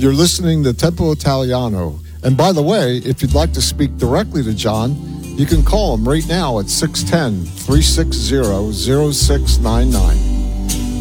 You're listening to Tempo Italiano. And by the way, if you'd like to speak directly to John, you can call him right now at 610-360-0699.